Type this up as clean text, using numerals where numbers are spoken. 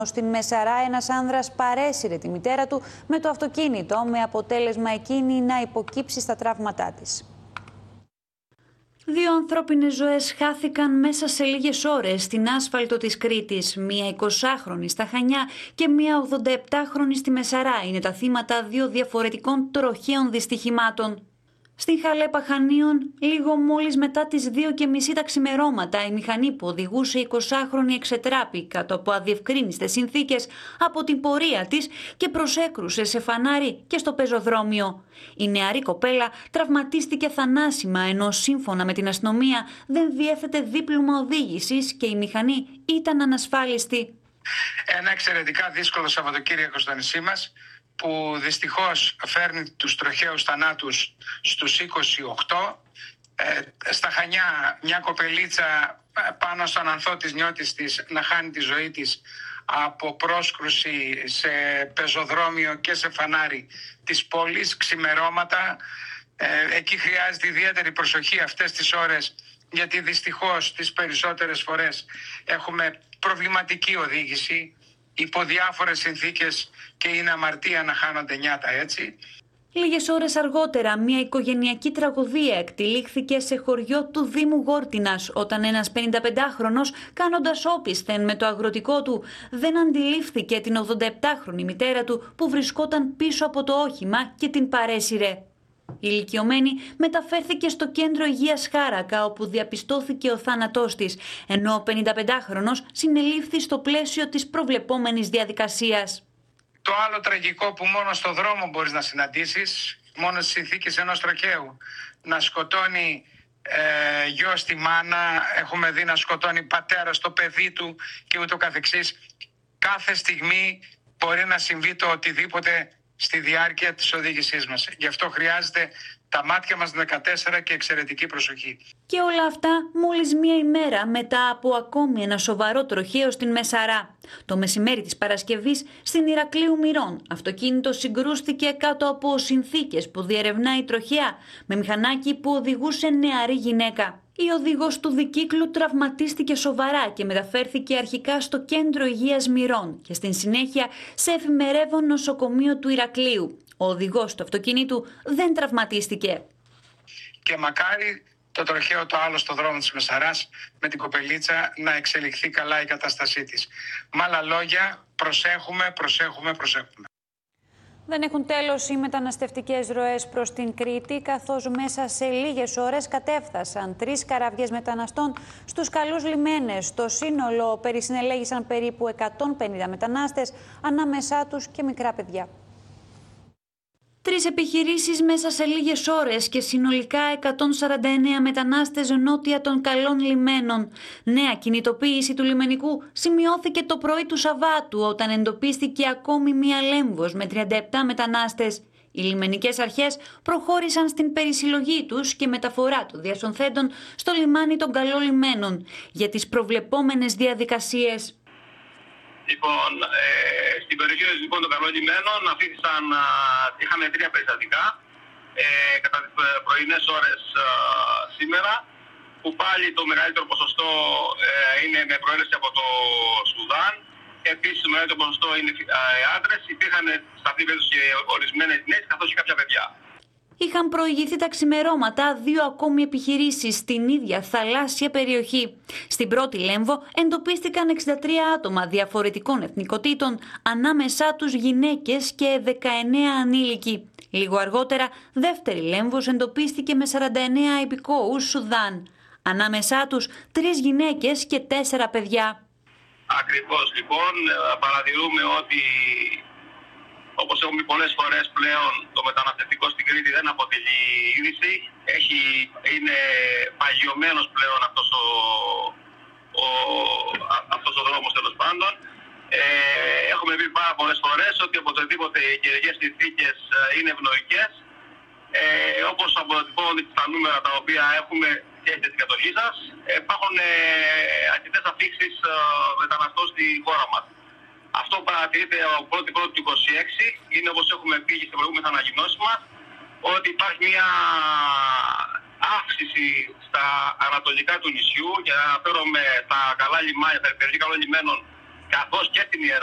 Στην Μεσαρά, ένας άνδρας παρέσυρε τη μητέρα του με το αυτοκίνητο, με αποτέλεσμα εκείνη να υποκύψει στα τραύματά της. 2 ανθρώπινες ζωές χάθηκαν μέσα σε λίγες ώρες στην άσφαλτο της Κρήτης. Μία 20χρονη στα Χανιά και μία 87χρονη στη Μεσαρά είναι τα θύματα 2 διαφορετικών τροχαίων δυστυχημάτων. Στην Χαλέπα Χανίων, λίγο μόλις μετά τις 2:30 τα ξημερώματα, η μηχανή που οδηγούσε η 20χρονη εξετράπη κάτω από αδιευκρίνιστες συνθήκες από την πορεία της και προσέκρουσε σε φανάρι και στο πεζοδρόμιο. Η νεαρή κοπέλα τραυματίστηκε θανάσιμα, ενώ σύμφωνα με την αστυνομία δεν διέθετε δίπλωμα οδήγησης και η μηχανή ήταν ανασφάλιστη. Ένα εξαιρετικά δύσκολο Σαββατοκύριακο στο νησί μας, που δυστυχώς φέρνει τους τροχαίους θανάτους στους 28. Στα Χανιά μια κοπελίτσα πάνω στον ανθό της νιώτης της να χάνει τη ζωή της από πρόσκρουση σε πεζοδρόμιο και σε φανάρι της πόλης, ξημερώματα. Εκεί χρειάζεται ιδιαίτερη προσοχή αυτές τις ώρες, γιατί δυστυχώς τις περισσότερες φορές έχουμε προβληματική οδήγηση υπό διάφορες συνθήκες και είναι αμαρτία να χάνονται νιάτα έτσι. Λίγες ώρες αργότερα, μια οικογενειακή τραγωδία εκτυλίχθηκε σε χωριό του Δήμου Γόρτινας, όταν ένας 55χρονος, κάνοντας όπισθεν με το αγροτικό του, δεν αντιλήφθηκε την 87χρονη μητέρα του που βρισκόταν πίσω από το όχημα και την παρέσυρε. Η ηλικιωμένη μεταφέρθηκε στο κέντρο υγείας Χάρακα, όπου διαπιστώθηκε ο θάνατός της, ενώ ο 55χρονος συνελήφθη στο πλαίσιο της προβλεπόμενης διαδικασίας. Το άλλο τραγικό που μόνο στο δρόμο μπορείς να συναντήσεις, μόνο στις συνθήκες ενός τροχαίου, να σκοτώνει γιο στη μάνα, έχουμε δει να σκοτώνει πατέρα στο παιδί του και ούτω καθεξής. Κάθε στιγμή μπορεί να συμβεί το οτιδήποτε στη διάρκεια της οδήγησής μας. Γι' αυτό χρειάζεται τα μάτια μας 14 και εξαιρετική προσοχή. Και όλα αυτά μόλις μία ημέρα μετά από ακόμη ένα σοβαρό τροχαίο στην Μεσαρά. Το μεσημέρι της Παρασκευής στην Ηρακλείου Μηρών, αυτοκίνητο συγκρούστηκε κάτω από συνθήκες που διερευνάει η τροχαία, με μηχανάκι που οδηγούσε νεαρή γυναίκα. Η οδηγός του δικύκλου τραυματίστηκε σοβαρά και μεταφέρθηκε αρχικά στο κέντρο υγείας Μηρών και στην συνέχεια σε εφημερεύον νοσοκομείο του Ηρακλείου. Ο οδηγός του αυτοκινήτου δεν τραυματίστηκε. Και μακάρι το τροχαίο το άλλο στο δρόμο της Μεσαράς με την κοπελίτσα να εξελιχθεί καλά η κατάστασή της. Με άλλα λόγια, προσέχουμε. Δεν έχουν τέλος οι μεταναστευτικές ροές προς την Κρήτη, καθώς μέσα σε λίγες ώρες κατέφθασαν 3 καραβιές μεταναστών στους καλούς λιμένες. Στο σύνολο περισυνελέγησαν περίπου 150 μετανάστες, ανάμεσά τους και μικρά παιδιά. 3 επιχειρήσεις μέσα σε λίγες ώρες και συνολικά 149 μετανάστες νότια των καλών λιμένων. Νέα κινητοποίηση του λιμενικού σημειώθηκε το πρωί του Σαββάτου, όταν εντοπίστηκε ακόμη μία λέμβος με 37 μετανάστες. Οι λιμενικές αρχές προχώρησαν στην περισυλλογή τους και μεταφορά των διασωνθέντων στο λιμάνι των καλών λιμένων για τις προβλεπόμενες διαδικασίες. Λοιπόν, στην περιοχή των καλών λιμένων είχαμε 3 περιστατικά κατά τις πρωινές ώρες σήμερα, που πάλι το μεγαλύτερο ποσοστό είναι με προέλευση από το Σουδάν. Επίσης το μεγαλύτερο ποσοστό είναι άντρες. Υπήρχαν σε αυτή την περίπτωση ορισμένες γυναίκες καθώς και κάποια παιδιά. Είχαν προηγηθεί τα ξημερώματα 2 ακόμη επιχειρήσεις στην ίδια θαλάσσια περιοχή. Στην πρώτη λέμβο εντοπίστηκαν 63 άτομα διαφορετικών εθνικοτήτων, ανάμεσά τους γυναίκες και 19 ανήλικοι. Λίγο αργότερα, δεύτερη λέμβος εντοπίστηκε με 49 υπηκόους Σουδάν. Ανάμεσά τους 3 γυναίκες και 4 παιδιά. Ακριβώς, λοιπόν, παρατηρούμε ότι, όπως έχουμε πει πολλές φορές πλέον, το μεταναστευτικό στην Κρήτη δεν αποτελεί είδηση. Είναι παγιωμένος πλέον αυτός ο δρόμος, τέλος πάντων. Έχουμε πει πάρα πολλές φορές ότι οπωσδήποτε οι καιρικές συνθήκες είναι ευνοϊκές. Όπως αποτυπώνονται στα νούμερα τα οποία έχουμε και έχετε στην κατοχή σας, υπάρχουν αρκετές αφήξεις μεταναστών στη χώρα μας. Αυτό παρατηρείται από 1η του 26, είναι όπως έχουμε πει στις προηγούμενες ανακοινώσεις μας, ότι υπάρχει μια αύξηση στα ανατολικά του νησιού, και αναφέρομαι στα καλά λιμάνια, τα περιοχή καλών λιμένων, καθώς και την Ιερά.